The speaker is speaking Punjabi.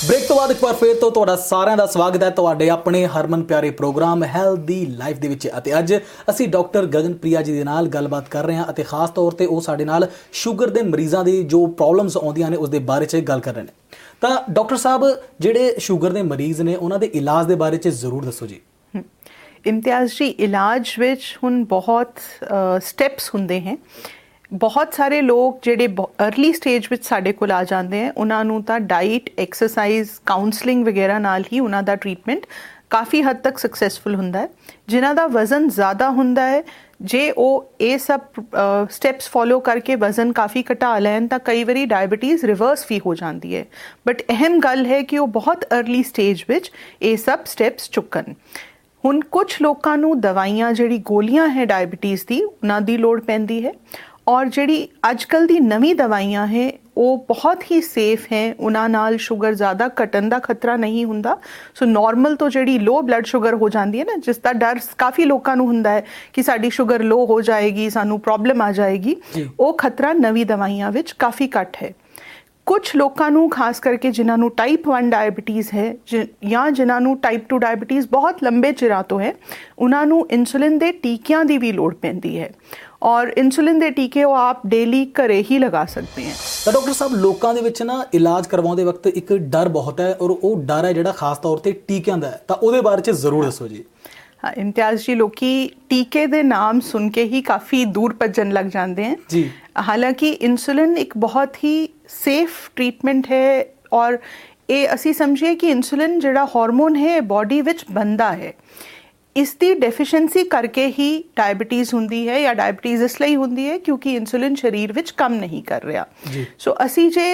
ਬ੍ਰੇਕ ਤੋਂ ਬਾਅਦ ਇੱਕ ਵਾਰ ਫਿਰ ਤੋਂ ਤੁਹਾਡਾ ਸਾਰਿਆਂ ਦਾ ਸਵਾਗਤ ਹੈ ਤੁਹਾਡੇ ਆਪਣੇ ਹਰਮਨ ਪਿਆਰੇ ਪ੍ਰੋਗਰਾਮ ਹੈਲਦੀ ਲਾਈਫ ਦੇ ਵਿੱਚ। ਅਤੇ ਅੱਜ ਅਸੀਂ ਡਾਕਟਰ ਗਗਨਪ੍ਰਿਆ ਜੀ ਦੇ ਨਾਲ ਗੱਲਬਾਤ ਕਰ ਰਹੇ ਹਾਂ ਅਤੇ ਖਾਸ ਤੌਰ ਤੇ ਉਹ ਸਾਡੇ ਨਾਲ ਸ਼ੂਗਰ ਦੇ ਮਰੀਜ਼ਾਂ ਦੀ ਜੋ ਪ੍ਰੋਬਲਮਸ ਆਉਂਦੀਆਂ ਨੇ ਉਸ ਦੇ ਬਾਰੇ 'ਚ ਗੱਲ ਕਰ ਰਹੇ ਨੇ। ਤਾਂ ਡਾਕਟਰ ਸਾਹਿਬ, ਜਿਹੜੇ ਸ਼ੂਗਰ ਦੇ ਮਰੀਜ਼ ਨੇ ਉਹਨਾਂ ਦੇ ਇਲਾਜ ਦੇ ਬਾਰੇ 'ਚ ਜ਼ਰੂਰ ਦੱਸੋ ਜੀ। ਇਮਤਿਆਜ਼ ਜੀ, ਇਲਾਜ ਵਿੱਚ ਹੁਣ ਬਹੁਤ ਸਟੈਪਸ ਹੁੰਦੇ ਹੈ। ਬਹੁਤ ਸਾਰੇ ਲੋਕ ਜਿਹੜੇ अर्ਲੀ ਸਟੇਜ ਵਿੱਚ ਸਾਡੇ ਕੋਲ ਆ ਜਾਂਦੇ ਹੈ, ਉਹਨਾਂ ਨੂੰ ਤਾਂ ਡਾਈਟ, ਐਕਸਰਸਾਈਜ਼, ਕਾਉਂਸਲਿੰਗ ਵਗੈਰਾ ਨਾਲ ਹੀ ਉਹਨਾਂ ਦਾ ਟਰੀਟਮੈਂਟ ਕਾਫੀ ਹੱਦ ਤੱਕ ਸਕਸੈਸਫੁਲ ਹੁੰਦਾ ਹੈ। ਜਿਨ੍ਹਾਂ ਦਾ ਵਜ਼ਨ ਜ਼ਿਆਦਾ ਹੁੰਦਾ ਹੈ, ਜੇ ਉਹ ਇਹ ਸਭ ਸਟੈਪਸ ਫੋਲੋ ਕਰਕੇ ਵਜ਼ਨ ਕਾਫੀ ਘਟਾ ਲੈਣ ਤਾਂ ਕਈ ਵਾਰੀ ਡਾਇਬਟੀਜ਼ ਰਿਵਰਸ ਵੀ ਹੋ ਜਾਂਦੀ ਹੈ। ਬਟ ਅਹਿਮ ਗੱਲ ਹੈ ਕਿ ਉਹ ਬਹੁਤ अर्ਲੀ ਸਟੇਜ ਵਿੱਚ ਇਹ ਸਭ ਸਟੈਪਸ ਚੁੱਕਣ। ਹੁਣ ਕੁਝ ਲੋਕਾਂ ਨੂੰ ਦਵਾਈਆਂ, ਜਿਹੜੀ ਗੋਲੀਆਂ ਹੈ ਡਾਇਬਟੀਜ਼ ਦੀ, ਉਹਨਾਂ ਦੀ ਲੋੜ ਪੈਂਦੀ ਹੈ। ਔਰ ਜਿਹੜੀ ਅੱਜ ਕੱਲ੍ਹ ਦੀ ਨਵੀਂ ਦਵਾਈਆਂ ਹੈ ਉਹ ਬਹੁਤ ਹੀ ਸੇਫ ਹੈ, ਉਹਨਾਂ ਨਾਲ ਸ਼ੂਗਰ ਜ਼ਿਆਦਾ ਘਟਣ ਦਾ ਖਤਰਾ ਨਹੀਂ ਹੁੰਦਾ। ਸੋ ਨੋਰਮਲ ਤੋਂ ਜਿਹੜੀ ਲੋ ਬਲੱਡ ਸ਼ੂਗਰ ਹੋ ਜਾਂਦੀ ਹੈ ਨਾ, ਜਿਸ ਦਾ ਡਰ ਕਾਫੀ ਲੋਕਾਂ ਨੂੰ ਹੁੰਦਾ ਹੈ ਕਿ ਸਾਡੀ ਸ਼ੂਗਰ ਲੋ ਹੋ ਜਾਏਗੀ, ਸਾਨੂੰ ਪ੍ਰੋਬਲਮ ਆ ਜਾਏਗੀ, ਉਹ ਖਤਰਾ ਨਵੀਂ ਦਵਾਈਆਂ ਵਿੱਚ ਕਾਫੀ ਘੱਟ ਹੈ। ਕੁਝ ਲੋਕਾਂ ਨੂੰ, ਖਾਸ ਕਰਕੇ ਜਿਨ੍ਹਾਂ ਨੂੰ ਟਾਈਪ 1 ਡਾਇਬਟੀਜ਼ ਹੈ ਜਾਂ ਜਿਨ੍ਹਾਂ ਨੂੰ ਟਾਈਪ 2 ਡਾਇਬਟੀਜ਼ ਬਹੁਤ ਲੰਬੇ ਚਿਰਾਂ ਤੋਂ ਹੈ, ਉਹਨਾਂ ਨੂੰ ਇਨਸੂਲਿਨ ਦੇ ਟੀਕਿਆਂ ਦੀ ਵੀ ਲੋੜ ਪੈਂਦੀ ਹੈ। ਔਰ ਇਨਸੂਲਿਨ ਦੇ ਟੀਕੇ ਉਹ ਆਪ ਡੇਲੀ ਘਰੇ ਹੀ ਲਗਾ ਸਕਦੇ ਹੈ। ਤਾਂ ਡਾਕਟਰ ਸਾਹਿਬ, ਲੋਕਾਂ ਦੇ ਵਿੱਚ ਨਾ ਇਲਾਜ ਕਰਵਾਉਂਦੇ ਵਕਤ ਇੱਕ ਡਰ ਬਹੁਤ ਹੈ, ਔਰ ਉਹ ਡਰ ਹੈ ਜਿਹੜਾ ਖਾਸ ਤੌਰ ਤੇ ਟੀਕਿਆਂ ਦਾ ਹੈ। ਤਾਂ ਉਹਦੇ ਬਾਰੇ 'ਚ ਜ਼ਰੂਰ ਦੱਸੋ ਜੀ। ਹਾਂ ਇਮਤਿਆਜ਼ ਜੀ, ਲੋਕੀ ਟੀਕੇ ਦੇ ਨਾਮ ਸੁਣ ਕੇ ਹੀ ਕਾਫੀ ਦੂਰ ਭੱਜਣ ਲੱਗ ਜਾਂਦੇ ਹੈ ਜੀ। ਹਾਲਾਂਕਿ ਇਨਸੂਲਿਨ ਇੱਕ ਬਹੁਤ ਹੀ ਸੇਫ ਟਰੀਟਮੈਂਟ ਹੈ। ਔਰ ਇਹ ਅਸੀਂ ਸਮਝੀਏ ਕਿ ਇਨਸੂਲਿਨ ਜਿਹੜਾ ਹਾਰਮੋਨ ਹੈ ਬਾਡੀ ਵਿੱਚ ਬਣਦਾ ਹੈ, ਇਸ ਦੀ ਡੈਫੀਸ਼ੀਐਂਸੀ ਕਰਕੇ ਹੀ ਡਾਇਬਟੀਜ਼ ਹੁੰਦੀ ਹੈ, ਜਾਂ ਡਾਇਬਟੀਜ਼ ਇਸ ਲਈ ਹੁੰਦੀ ਹੈ ਕਿਉਂਕਿ ਇਨਸੂਲਿਨ ਸਰੀਰ ਵਿੱਚ ਕੰਮ ਨਹੀਂ ਕਰ ਰਿਹਾ। ਸੋ ਅਸੀਂ ਜੇ